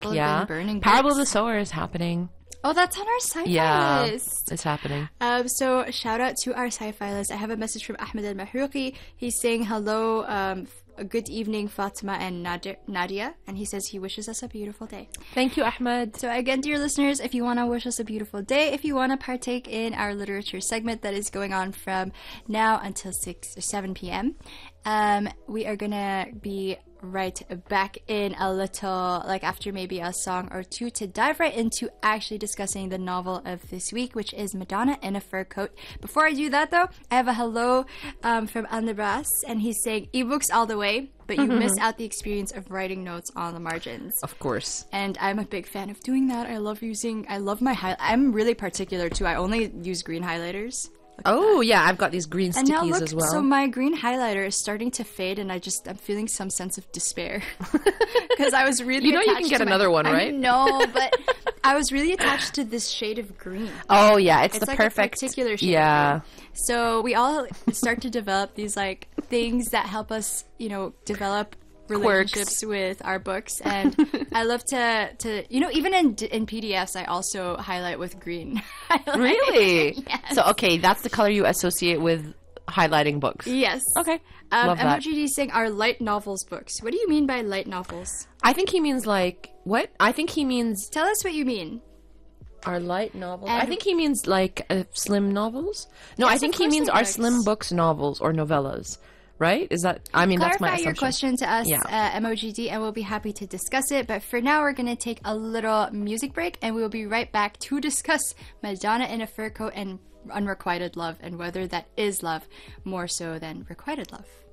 People have Yeah. been burning Parable of books. the Sower is happening. Oh, that's on our sci-fi Yeah, list. it's happening. So shout out to our sci-fi list. I have a message from Ahmed Al-Mahrouqi. He's saying hello, a good evening, Fatima and Nadia. And he says he wishes us a beautiful day. Thank you, Ahmed. So again, dear listeners, if you want to wish us a beautiful day, if you want to partake in our literature segment that is going on from now until 6 or 7 p.m., we are going to be right back in a little, like after maybe a song or two, to dive right into actually discussing the novel of this week, which is Madonna in a Fur Coat. Before I do that, though, I have a hello from Andebras, and he's saying ebooks all the way, but you miss out the experience of writing notes on the margins. Of course. And I'm a big fan of doing that. I love my I'm really particular too. I only use green highlighters. Oh, yeah, I've got these green And now stickies look, as well. so my green highlighter is starting to fade, and I'm feeling some sense of despair because I was really You know you attached can get to another one, right? No, but I was really attached to this shade of green. Oh, yeah, it's the like perfect... a particular shade. Yeah. Of green. So we all start to develop these like things that help us, develop relationships with our books, and I love to even in PDFs I also highlight with green. Really? Yes. So, okay, that's the color you associate with highlighting books. Yes. Okay. Love that. MOGD is saying our light novels books. What do you mean by light novels? I think he means like... What? I think he means... Tell us what you mean. Our light novels? And- I think he means like slim novels. No, Yes, I think of he course means it our works. slim books novels or novellas. Right? Is that... I mean, that's my Clarify your assumption. question to us, Yeah. MOGD, and we'll be happy to discuss it. But for now, we're going to take a little music break, and we will be right back to discuss Madonna in a Fur Coat and Unrequited Love, and whether that is love more so than requited love.